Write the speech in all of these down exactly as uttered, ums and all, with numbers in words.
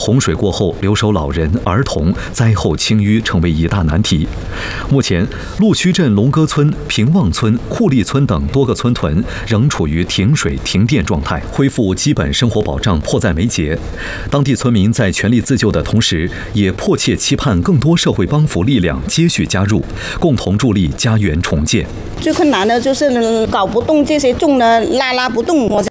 洪水过后留守老人、儿童灾后清淤成为一大难题。目前，陆须镇龙歌村、平望村、库利村等多个村屯仍处于停水停电状态，恢复基本生活保障迫在眉睫。当地村民在全力自救的同时，也迫切期盼更多社会帮扶力量接续加入，共同助力家园重建。 最困难的就是搞不动这些重的，拉拉不动。我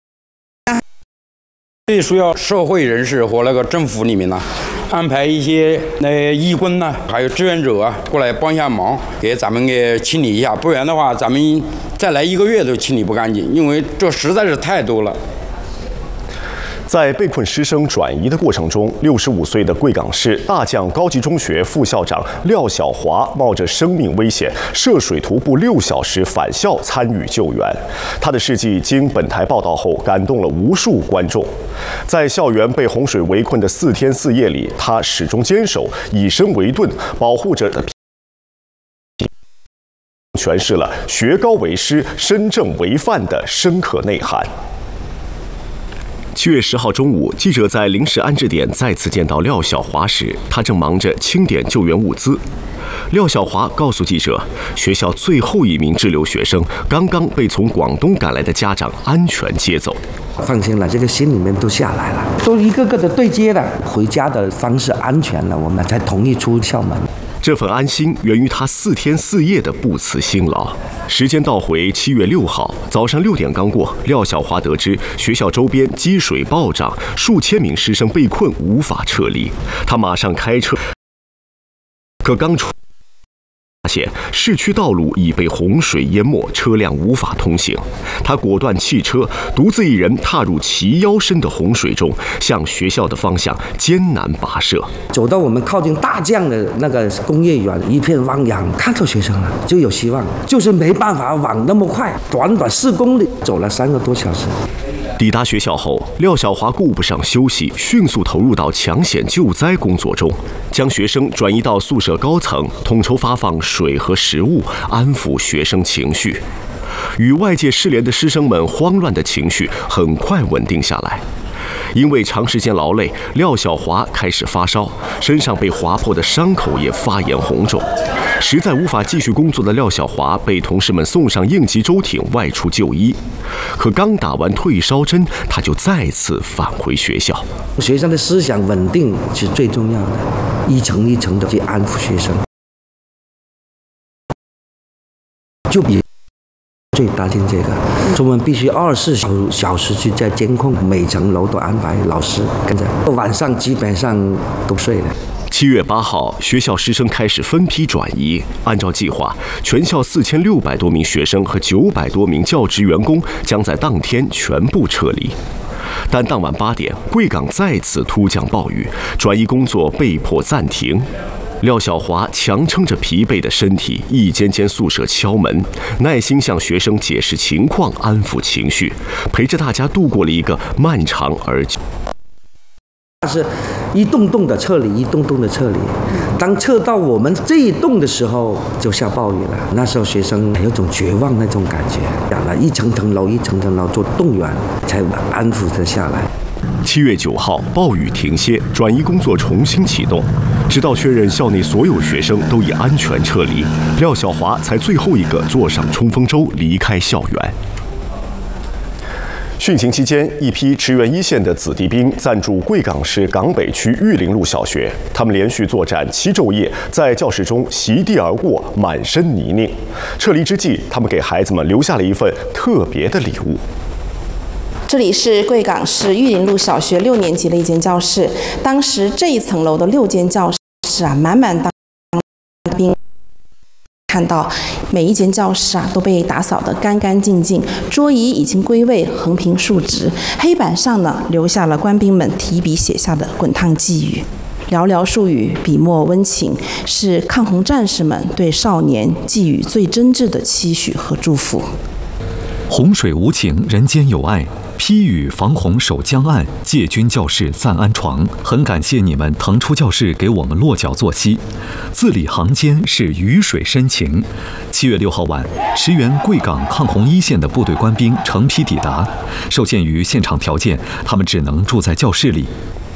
最需要社会人士和那个政府里面呢、啊，安排一些那义工呢、啊，还有志愿者啊，过来帮一下忙，给咱们给清理一下。不然的话，咱们再来一个月都清理不干净，因为这实在是太多了。 在被困师生转移的过程中，六十五岁的贵港市大将高级中学副校长廖小华冒着生命危险涉水徒步六小时返校参与救援。他的事迹经本台报道后，感动了无数观众。在校园被洪水围困的四天四夜里，他始终坚守以身为盾，保护着的。诠释了学高为师、身正为范的深刻内涵。七月十号中午，记者在临时安置点再次见到廖小华时，他正忙着清点救援物资。廖小华告诉记者，学校最后一名滞留学生刚刚被从广东赶来的家长安全接走。 放心了，这个心里面都下来了，都一个个的对接了，回家的方式安全了，我们才同意出校门。 这份安心源于他四天四夜的不辞辛劳。时间倒回七月六号早上六点刚过，廖小华得知学校周边积水暴涨，数千名师生被困无法撤离，他马上开车，可刚出发现市区道路已被洪水淹没，车辆无法通行。他果断弃车，独自一人踏入齐腰深的洪水中，向学校的方向艰难跋涉。 走到我们靠近大将的那个工业园，一片汪洋，看到学生了就有希望，就是没办法往那么快，短短四公里走了三个多小时。 抵达学校后，廖小华顾不上休息，迅速投入到抢险救灾工作中，将学生转移到宿舍高层，统筹发放水和食物，安抚学生情绪。与外界失联的师生们慌乱的情绪很快稳定下来。因为长时间劳累，廖小华开始发烧，身上被划破的伤口也发炎红肿。实在无法继续工作的廖小华被同事们送上应急舟艇外出就医，可刚打完退烧针，他就再次返回学校。 学生的思想稳定是最重要的，一层一层的去安抚学生，就比最担心这个，我们必须二十四小时去在监控，每层楼都安排老师跟着，晚上基本上都睡了。 七月八号，学校师生开始分批转移。按照计划，全校四千六百多名学生和九百多名教职员工将在当天全部撤离。但当晚八点，贵港再次突降暴雨，转移工作被迫暂停。廖小华强撑着疲惫的身体，一间间宿舍敲门，耐心向学生解释情况，安抚情绪，陪着大家度过了一个漫长而是一栋栋的撤离，一栋栋的撤离。当撤到我们这一栋的时候，就下暴雨了。那时候学生有种绝望那种感觉，讲了一层层楼一层层楼做动员，才安抚着下来。 七月九号，暴雨停歇，转移工作重新启动，直到确认校内所有学生都已安全撤离，廖小华才最后一个坐上冲锋舟离开校园。汛情期间，一批驰援一线的子弟兵暂驻贵港市港北区玉林路小学，他们连续作战七昼夜，在教室中席地而卧，满身泥泞。撤离之际，他们给孩子们留下了一份特别的礼物。 这里是贵港市玉林路小学六年级的一间教室，当时这一层楼的六间教室啊，满满当当兵。看到每一间教室啊都被打扫得干干净净，桌椅已经归位，横平竖直，黑板上呢留下了官兵们提笔写下的滚烫寄语，寥寥数语，笔墨温情，是抗洪战士们对少年寄予最真挚的期许和祝福。 洪水无情，人间有爱。批雨防洪守江岸，借军教室暂安床。很感谢你们腾出教室给我们落脚作息。字里行间是雨水深情。七月六号晚，驰援贵港抗洪一线的部队官兵成批抵达。受限于现场条件，他们只能住在教室里。